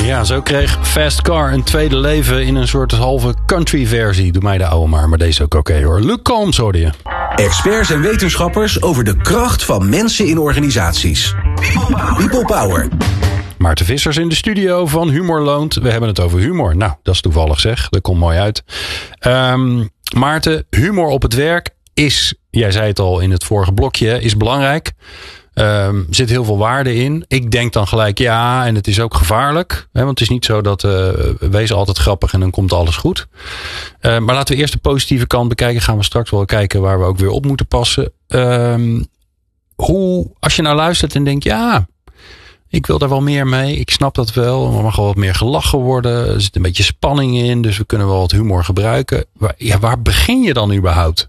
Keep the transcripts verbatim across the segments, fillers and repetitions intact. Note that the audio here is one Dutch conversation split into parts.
Ja, zo kreeg Fast Car een tweede leven in een soort halve country versie. Doe mij de oude maar, maar deze is ook oké okay, hoor. Luke Combs hoorde je. Experts en wetenschappers over de kracht van mensen in organisaties. People Power. Maarten Vissers in de studio van Humor Loont. We hebben het over humor. Nou, dat is toevallig zeg. Dat komt mooi uit. Um, Maarten, humor op het werk is, jij zei het al in het vorige blokje, is belangrijk. Er um, zit heel veel waarde in. Ik denk dan gelijk ja, en het is ook gevaarlijk. Hè, want het is niet zo dat uh, wees altijd grappig en dan komt alles goed. Uh, maar laten we eerst de positieve kant bekijken. Gaan we straks wel kijken waar we ook weer op moeten passen. Um, hoe, als je nou luistert en denkt ja, ik wil daar wel meer mee. Ik snap dat wel. Er mag wel wat meer gelachen worden. Er zit een beetje spanning in. Dus we kunnen wel wat humor gebruiken. Waar, ja, waar begin je dan überhaupt?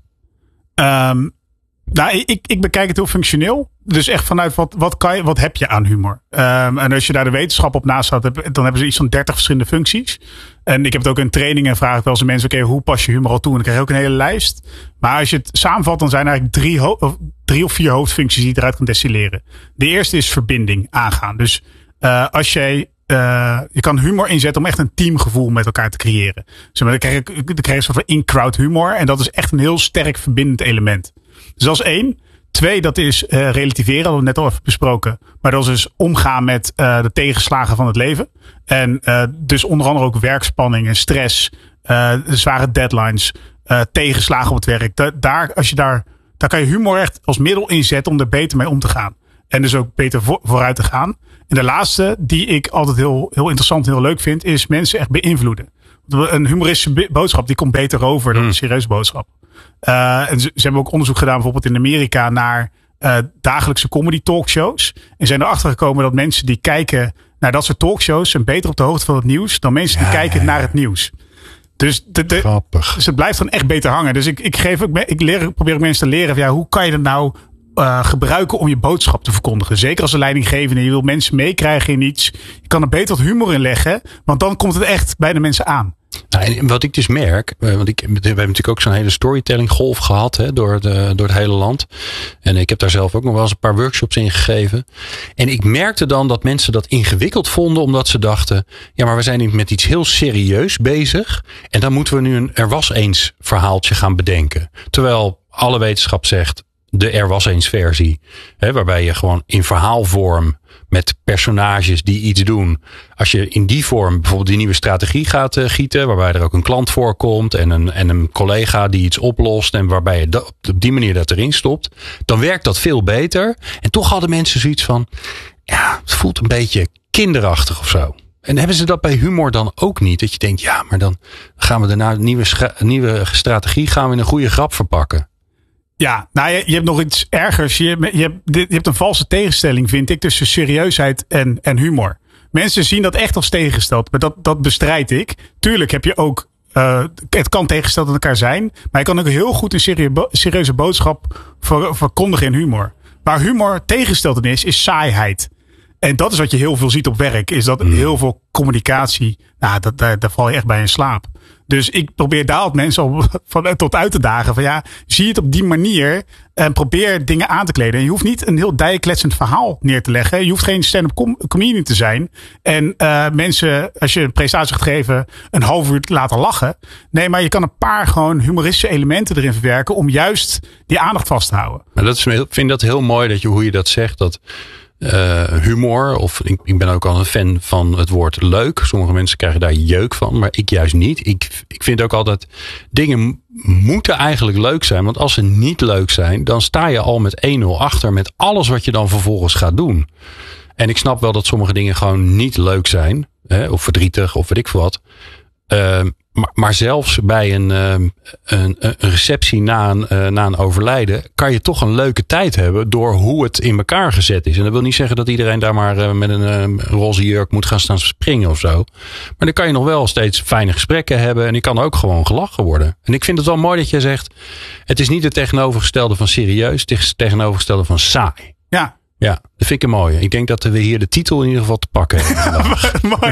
Um, nou, ik, ik bekijk het heel functioneel. Dus echt vanuit wat, wat, kan je, wat heb je aan humor? Um, en als je daar de wetenschap op naast staat, dan hebben ze iets van dertig verschillende functies. En ik heb het ook in trainingen en vraag ik wel eens mensen, oké, okay, hoe pas je humor al toe? En dan krijg je ook een hele lijst. Maar als je het samenvat, dan zijn er eigenlijk drie, ho- of, drie of vier hoofdfuncties die je eruit kan destilleren. De eerste is verbinding aangaan. Dus uh, als jij Uh, je kan humor inzetten om echt een teamgevoel met elkaar te creëren. Dus dan krijg je, dan krijg je een soort van in-crowd humor. En dat is echt een heel sterk verbindend element. Dus dat is één. Twee, dat is uh, relativeren. Dat hadden we net al even besproken. Maar dat is dus omgaan met uh, de tegenslagen van het leven. En uh, dus onder andere ook werkspanning en stress. Uh, zware deadlines. Uh, tegenslagen op het werk. Da- daar, als je daar, daar kan je humor echt als middel inzetten om er beter mee om te gaan. En dus ook beter voor, vooruit te gaan. En de laatste, die ik altijd heel, heel interessant en heel leuk vind, is mensen echt beïnvloeden. Een humoristische boodschap, die komt beter over dan een serieuze boodschap. Uh, en ze, ze hebben ook onderzoek gedaan, bijvoorbeeld in Amerika, naar uh, dagelijkse comedy talkshows. En zijn erachter gekomen dat mensen die kijken naar dat soort talkshows zijn beter op de hoogte van het nieuws dan mensen die ja, kijken ja. naar het nieuws. Dus, de, de, dus het blijft dan echt beter hangen. Dus ik, ik, geef ook, ik leer, probeer ook mensen te leren van, ja, hoe kan je dat nou Uh, gebruiken om je boodschap te verkondigen. Zeker als een leidinggevende. Je wil mensen meekrijgen in iets. Je kan er beter wat humor in leggen. Want dan komt het echt bij de mensen aan. Nou, en wat ik dus merk. Want ik, we hebben natuurlijk ook zo'n hele storytelling golf gehad. Hè, door, de, door het hele land. En ik heb daar zelf ook nog wel eens een paar workshops in gegeven. En ik merkte dan dat mensen dat ingewikkeld vonden. Omdat ze dachten. Ja, maar we zijn niet met iets heel serieus bezig. En dan moeten we nu een er was eens verhaaltje gaan bedenken. Terwijl alle wetenschap zegt. De er was eens versie. Hè, waarbij je gewoon in verhaalvorm met personages die iets doen. Als je in die vorm bijvoorbeeld die nieuwe strategie gaat uh, gieten. Waarbij er ook een klant voorkomt. En een, en een collega die iets oplost. En waarbij je dat, op die manier dat erin stopt. Dan werkt dat veel beter. En toch hadden mensen zoiets van. Ja, het voelt een beetje kinderachtig of zo. En hebben ze dat bij humor dan ook niet? Dat je denkt, ja, maar dan gaan we daarna een nieuwe, scha- nieuwe strategie. Gaan we in een goede grap verpakken. Ja, nou je, je hebt nog iets ergers. Je, je, hebt, je hebt een valse tegenstelling, vind ik, tussen serieusheid en, en humor. Mensen zien dat echt als tegengesteld, maar dat, dat bestrijd ik. Tuurlijk heb je ook, uh, het kan tegengesteld aan elkaar zijn, maar je kan ook heel goed een serie, serieuze boodschap ver, verkondigen in humor. Waar humor tegengesteld in is, is saaiheid. En dat is wat je heel veel ziet op werk, is dat heel veel communicatie, nou, dat, daar, daar val je echt bij in slaap. Dus ik probeer daar altijd mensen op, van, tot uit te dagen. Van ja, zie het op die manier. En probeer dingen aan te kleden. En je hoeft niet een heel dijkletsend verhaal neer te leggen. Je hoeft geen stand-up com- comedian te zijn. En uh, mensen, als je een presentatie gaat geven, een half uur laten lachen. Nee, maar je kan een paar gewoon humoristische elementen erin verwerken. Om juist die aandacht vast te houden. Maar dat is, ik vind dat heel mooi dat je, hoe je dat zegt. Dat Uh, humor, of ik, ik ben ook al een fan van het woord leuk. Sommige mensen krijgen daar jeuk van, maar ik juist niet. Ik, ik vind ook altijd, dingen moeten eigenlijk leuk zijn. Want als ze niet leuk zijn, dan sta je al met één nul achter met alles wat je dan vervolgens gaat doen. En ik snap wel dat sommige dingen gewoon niet leuk zijn. Hè, of verdrietig, of weet ik veel wat. Uh, maar, maar zelfs bij een, uh, een, een receptie na een, uh, na een overlijden kan je toch een leuke tijd hebben door hoe het in elkaar gezet is. En dat wil niet zeggen dat iedereen daar maar uh, met een uh, roze jurk moet gaan staan springen of zo. Maar dan kan je nog wel steeds fijne gesprekken hebben en je kan ook gewoon gelachen worden. En ik vind het wel mooi dat jij zegt, het is niet het tegenovergestelde van serieus, het is het tegenovergestelde van saai. Ja. Ja, dat vind ik een mooie. Ik denk dat we hier de titel in ieder geval te pakken hebben. Mooi.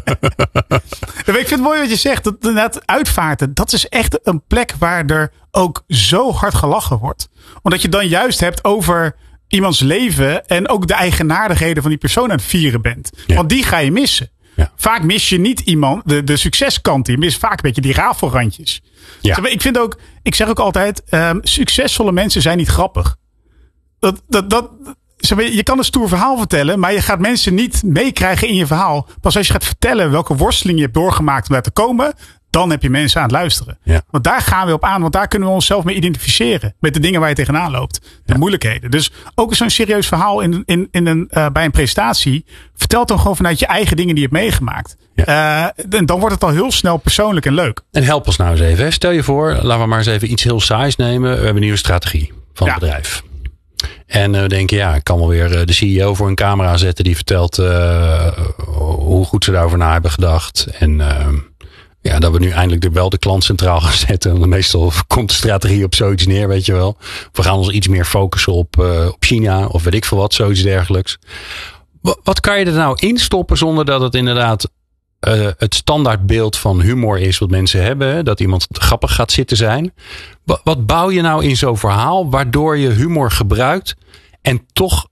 Ik vind het mooi wat je zegt. Dat, dat uitvaarten, dat is echt een plek waar er ook zo hard gelachen wordt. Omdat je dan juist hebt over iemands leven en ook de eigenaardigheden van die persoon aan het vieren bent. Ja. Want die ga je missen. Ja. Vaak mis je niet iemand, de, de succeskant. Je mist vaak een beetje die rafelrandjes. Ja. Ik vind ook, ik zeg ook altijd, um, succesvolle mensen zijn niet grappig. Dat, dat, dat, je kan een stoer verhaal vertellen, maar je gaat mensen niet meekrijgen in je verhaal. Pas als je gaat vertellen welke worsteling je hebt doorgemaakt om daar te komen, dan heb je mensen aan het luisteren. Ja. Want daar gaan we op aan, want daar kunnen we onszelf mee identificeren. Met de dingen waar je tegenaan loopt. De ja. moeilijkheden. Dus ook zo'n serieus verhaal in, in, in een, uh, bij een presentatie. Vertel dan gewoon vanuit je eigen dingen die je hebt meegemaakt. Ja. Uh, en dan wordt het al heel snel persoonlijk en leuk. En help ons nou eens even. Hè. Stel je voor, laten we maar eens even iets heel saais nemen. We hebben een nieuwe strategie van het ja. bedrijf. En we uh, denken, ja, ik kan wel weer uh, de C E O voor een camera zetten. Die vertelt uh, hoe goed ze daarover na hebben gedacht. En uh, ja, dat we nu eindelijk er wel de klant centraal gaan zetten. Meestal komt de strategie op zoiets neer, weet je wel. We gaan ons iets meer focussen op, uh, op China of weet ik veel wat, zoiets dergelijks. Wat, wat kan je er nou in stoppen zonder dat het inderdaad uh, het standaardbeeld van humor is wat mensen hebben? Dat iemand grappig gaat zitten zijn. Wat, wat bouw je nou in zo'n verhaal waardoor je humor gebruikt en toch,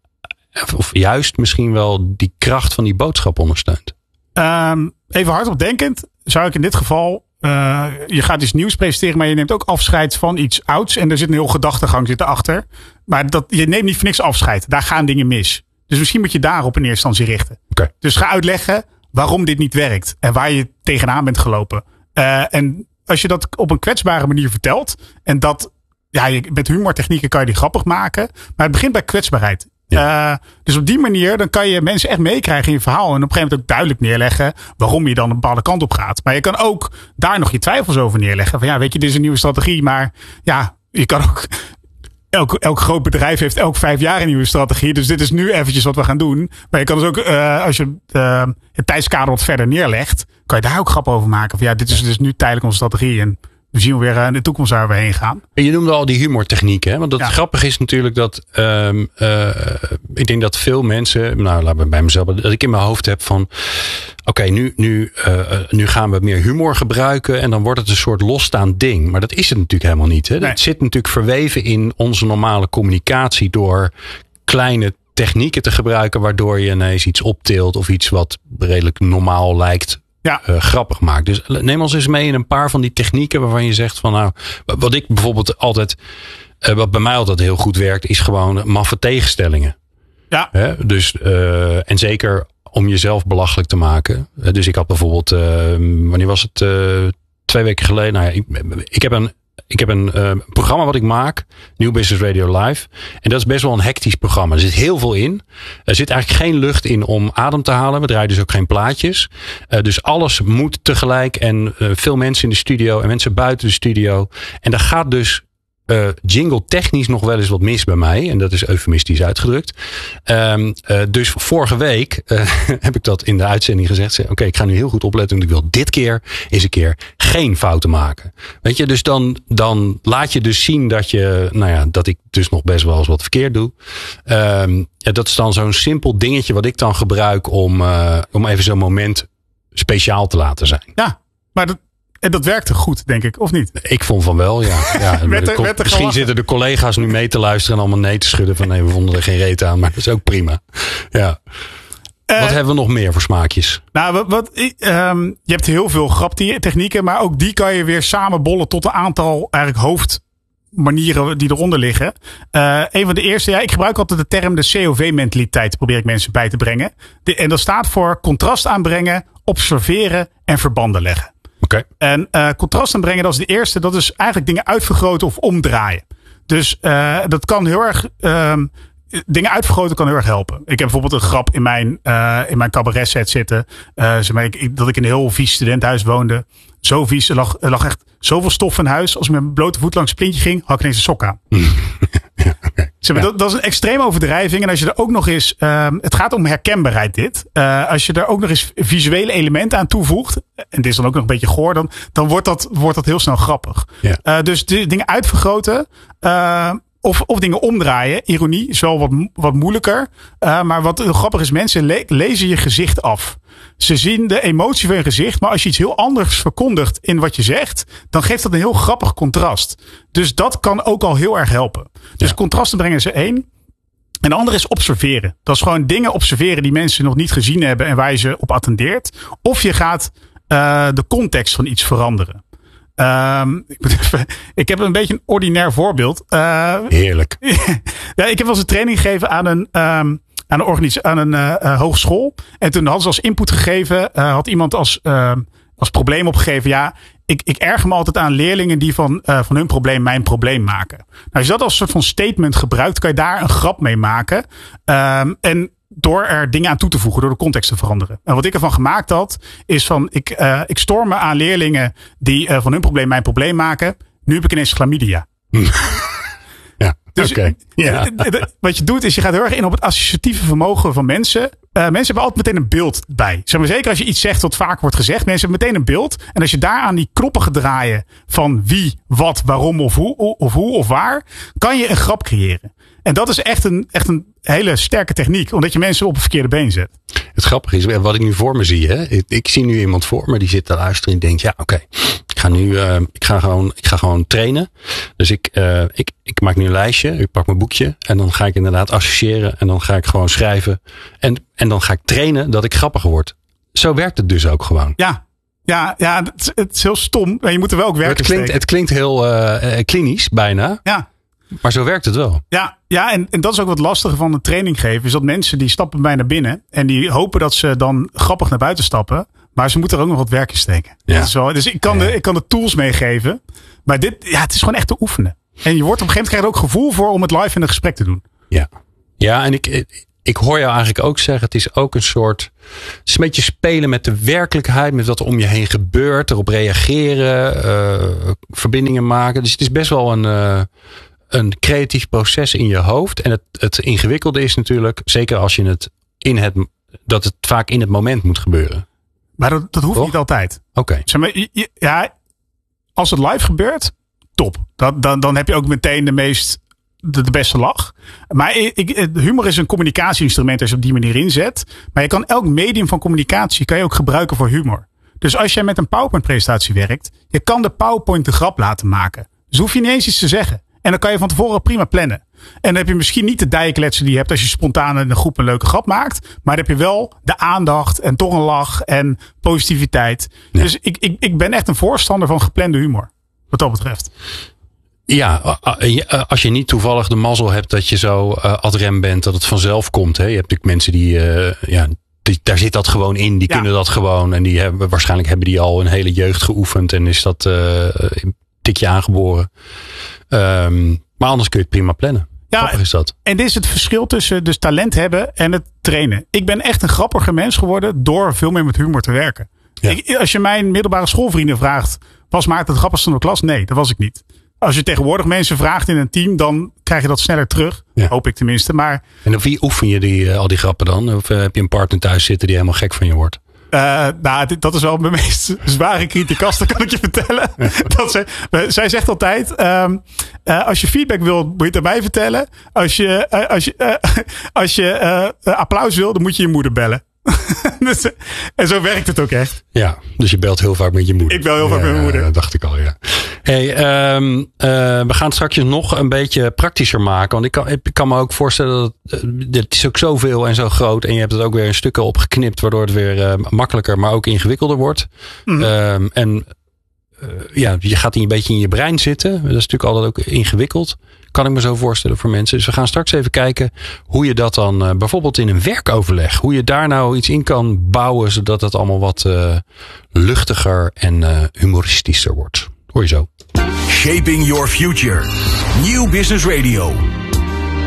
of juist misschien wel die kracht van die boodschap ondersteunt? Um, even hardop denkend zou ik in dit geval, uh, je gaat iets nieuws presenteren, maar je neemt ook afscheid van iets ouds. En er zit een heel gedachtegang zit erachter. Maar dat, je neemt niet voor niks afscheid. Daar gaan dingen mis. Dus misschien moet je daarop in eerste instantie richten. Okay. Dus ga uitleggen waarom dit niet werkt. En waar je tegenaan bent gelopen. Uh, en als je dat op een kwetsbare manier vertelt. En dat, ja, je, met humortechnieken kan je die grappig maken. Maar het begint bij kwetsbaarheid. Ja. Uh, dus op die manier dan kan je mensen echt meekrijgen in je verhaal. En op een gegeven moment ook duidelijk neerleggen waarom je dan een bepaalde kant op gaat. Maar je kan ook daar nog je twijfels over neerleggen. Van ja, weet je, dit is een nieuwe strategie. Maar ja, je kan ook... Elk, elk groot bedrijf heeft elk vijf jaar een nieuwe strategie. Dus dit is nu eventjes wat we gaan doen. Maar je kan dus ook, uh, als je uh, het tijdskader wat verder neerlegt, kan je daar ook grap over maken. Van ja, dit is dus nu tijdelijk onze strategie. En we zien weer in de toekomst waar we heen gaan. En je noemde al die humortechnieken. Hè? Want dat ja. grappig is natuurlijk dat... Um, uh, ik denk dat veel mensen... Nou, laten we bij mezelf... Dat ik in mijn hoofd heb van... Oké, okay, nu, nu, uh, nu gaan we meer humor gebruiken. En dan wordt het een soort losstaand ding. Maar dat is het natuurlijk helemaal niet. Hè? Nee. Het zit natuurlijk verweven in onze normale communicatie. Door kleine technieken te gebruiken. Waardoor je ineens iets optilt. Of iets wat redelijk normaal lijkt... Ja. Uh, grappig maakt. Dus neem ons eens mee in een paar van die technieken waarvan je zegt van nou, wat ik bijvoorbeeld altijd, uh, wat bij mij altijd heel goed werkt, is gewoon maffe tegenstellingen. Ja. Hè? Dus, uh, en zeker om jezelf belachelijk te maken. Uh, dus ik had bijvoorbeeld, uh, wanneer was het? Uh, twee weken geleden. Nou ja, ik, ik heb een Ik heb een uh, programma wat ik maak. New Business Radio Live. En dat is best wel een hectisch programma. Er zit heel veel in. Er zit eigenlijk geen lucht in om adem te halen. We draaien dus ook geen plaatjes. Uh, dus alles moet tegelijk. En uh, veel mensen in de studio. En mensen buiten de studio. En daar gaat dus uh, jingle technisch nog wel eens wat mis bij mij. En dat is eufemistisch uitgedrukt. Um, uh, dus vorige week uh, heb ik dat in de uitzending gezegd. Oké, okay, ik ga nu heel goed opletten. Want ik wil dit keer eens een keer geen fouten maken. Weet je, dus dan, dan laat je dus zien dat je, nou ja, dat ik dus nog best wel eens wat verkeerd doe. Um, ja, dat is dan zo'n simpel dingetje wat ik dan gebruik om, uh, om even zo'n moment speciaal te laten zijn. Ja, maar dat, en dat werkte goed, denk ik, of niet? Ik vond van wel, ja. ja werd er, de, werd er misschien gelachen. zitten de collega's nu mee te luisteren en allemaal nee te schudden van nee, we vonden er geen reet aan, maar dat is ook prima. Ja. Uh, wat hebben we nog meer voor smaakjes? Nou, wat, wat, um, je hebt heel veel graptechnieken, maar ook die kan je weer samenbollen tot een aantal eigenlijk hoofdmanieren die eronder liggen. Uh, een van de eerste, ja, ik gebruik altijd de term de C O V-mentaliteit, probeer ik mensen bij te brengen. De, en dat staat voor contrast aanbrengen, observeren en verbanden leggen. Okay. En uh, contrast aanbrengen, dat is de eerste, dat is eigenlijk dingen uitvergroten of omdraaien. Dus uh, dat kan heel erg... Um, Dingen uitvergroten kan heel erg helpen. Ik heb bijvoorbeeld een grap in mijn, uh, in mijn cabaret set zitten. Uh, zeg maar, ik, dat ik in een heel vies studentenhuis woonde. Zo vies. Er lag, er lag echt zoveel stof in huis. Als ik met mijn blote voet langs het plintje ging, had ik ineens een sok aan. Ja, okay. Zeg maar, ja. dat, dat is een extreme overdrijving. En als je er ook nog eens... Uh, het gaat om herkenbaarheid dit. Uh, als je er ook nog eens visuele elementen aan toevoegt. En dit is dan ook nog een beetje goor. Dan, dan wordt, dat, wordt dat heel snel grappig. Ja. Uh, dus de dingen uitvergroten... Uh, Of, of dingen omdraaien. Ironie is wel wat, wat moeilijker. Uh, maar wat grappig is, mensen le- lezen je gezicht af. Ze zien de emotie van je gezicht. Maar als je iets heel anders verkondigt in wat je zegt, dan geeft dat een heel grappig contrast. Dus dat kan ook al heel erg helpen. Dus ja. contrasten brengen ze één. En de andere is observeren. Dat is gewoon dingen observeren die mensen nog niet gezien hebben en waar je ze op attendeert. Of je gaat uh, de context van iets veranderen. Um, ik, moet even, ik heb een beetje een ordinair voorbeeld. Uh, Heerlijk. Ja, ik heb wel eens een training gegeven aan een, um, aan een, organis- aan een uh, uh, hogeschool. En toen hadden ze als input gegeven, uh, had iemand als, uh, als probleem opgegeven. Ja, ik, ik erger me altijd aan leerlingen die van, uh, van hun probleem mijn probleem maken. Nou, als je dat als een soort van statement gebruikt, kan je daar een grap mee maken. Um, en door er dingen aan toe te voegen, door de context te veranderen. En wat ik ervan gemaakt had, is van ik, uh, ik stoor me aan leerlingen die uh, van hun probleem mijn probleem maken. Nu heb ik ineens chlamydia. Ja, dus okay. Ja. Wat je doet, is je gaat heel erg in op het associatieve vermogen van mensen. Uh, mensen hebben altijd meteen een beeld bij. Zeg maar, zeker als je iets zegt wat vaak wordt gezegd. Mensen hebben meteen een beeld. En als je daaraan die knoppen gaat draaien van wie, wat, waarom of hoe of, hoe, of waar, kan je een grap creëren. En dat is echt een, echt een hele sterke techniek. Omdat je mensen op het verkeerde been zet. Het grappige is, wat ik nu voor me zie. Hè? Ik, ik zie nu iemand voor me die zit te luisteren en denkt, ja oké. Okay, ik ga nu uh, ik ga gewoon, ik ga gewoon trainen. Dus ik, uh, ik, ik maak nu een lijstje. Ik pak mijn boekje. En dan ga ik inderdaad associëren. En dan ga ik gewoon schrijven. En, en dan ga ik trainen dat ik grappiger word. Zo werkt het dus ook gewoon. Ja. Ja, ja het, het is heel stom. Maar je moet er wel ook werk in steken. Het klinkt, het klinkt heel uh, klinisch bijna. Ja. Maar zo werkt het wel. Ja, ja en, en dat is ook wat lastige van de training geven. Is dat mensen die stappen bij naar binnen. En die hopen dat ze dan grappig naar buiten stappen. Maar ze moeten er ook nog wat werk in steken. Ja. Dat is wel, dus ik kan, ja. de, ik kan de tools meegeven. Maar dit, ja, het is gewoon echt te oefenen. En je wordt op een gegeven moment krijg je er ook gevoel voor om het live in een gesprek te doen. Ja, ja en ik, ik hoor jou eigenlijk ook zeggen. Het is ook een soort. Het is een beetje spelen met de werkelijkheid. Met wat er om je heen gebeurt. Erop reageren. Uh, verbindingen maken. Dus het is best wel een. Uh, Een creatief proces in je hoofd. En het, het ingewikkelde is natuurlijk, zeker als je het in het, dat het vaak in het moment moet gebeuren. Maar dat, dat hoeft Toch? niet altijd. Oké. Okay. Zeg maar, ja, als het live gebeurt, top. Dat, dan, dan heb je ook meteen de meest, de, de beste lach. Maar ik, humor is een communicatieinstrument als je op die manier inzet. Maar je kan elk medium van communicatie kan je ook gebruiken voor humor. Dus als jij met een PowerPoint presentatie werkt, je kan de PowerPoint de grap laten maken. Dus hoef je niet eens iets te zeggen. En dan kan je van tevoren prima plannen. En dan heb je misschien niet de dijkletsen die je hebt als je spontaan in een groep een leuke grap maakt. Maar dan heb je wel de aandacht en toch een lach en positiviteit. Ja. Dus ik, ik, ik ben echt een voorstander van geplande humor. Wat dat betreft. Ja, als je niet toevallig de mazzel hebt dat je zo ad rem bent dat het vanzelf komt. Hè? Je hebt natuurlijk mensen die, uh, ja, die, daar zit dat gewoon in. Die ja. kunnen dat gewoon. En die hebben, waarschijnlijk hebben die al een hele jeugd geoefend. En is dat uh, een tikje aangeboren. Um, maar anders kun je het prima plannen. Ja, grappig is dat. En dit is het verschil tussen dus talent hebben en het trainen. Ik ben echt een grappiger mens geworden door veel meer met humor te werken. Ja. Ik, als je mijn middelbare schoolvrienden vraagt, was Maarten het grappigste van de klas? Nee, dat was ik niet. Als je tegenwoordig mensen vraagt in een team, dan krijg je dat sneller terug. Ja. Hoop ik tenminste. Maar, en op wie oefen je die, al die grappen dan? Of uh, heb je een partner thuis zitten die helemaal gek van je wordt? Uh, nou, dit, dat is wel mijn meest zware criticast, dat kan ik je vertellen. Dat zij, zij zegt altijd, um, uh, als je feedback wil, moet je het aan mij vertellen. Als je, uh, als je, uh, als je uh, applaus wil, dan moet je je moeder bellen. dus, en zo werkt het ook echt. Ja, dus je belt heel vaak met je moeder. Ik bel heel vaak ja, met mijn moeder. Dat dacht ik al, ja. Hey, um, uh, we gaan het straks nog een beetje praktischer maken. Want ik kan, ik kan me ook voorstellen dat uh, het is ook zoveel en zo groot. En je hebt het ook weer in stukken opgeknipt. Waardoor het weer uh, makkelijker, maar ook ingewikkelder wordt. Mm-hmm. Um, en uh, ja, je gaat een beetje in je brein zitten. Dat is natuurlijk altijd ook ingewikkeld. Kan ik me zo voorstellen voor mensen. Dus we gaan straks even kijken hoe je dat dan uh, bijvoorbeeld in een werkoverleg. Hoe je daar nou iets in kan bouwen. Zodat het allemaal wat uh, luchtiger en uh, humoristischer wordt. Hoor je zo. Shaping Your Future. Nieuw Business Radio.